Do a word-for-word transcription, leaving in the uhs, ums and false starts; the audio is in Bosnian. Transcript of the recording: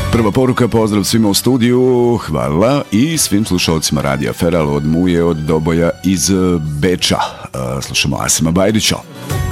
Prva poruka, pozdrav svima u studiju, hvala i svim slušalcima Radija Feral od Muje, od Doboja iz Beča. Slušamo Asima Bajrića.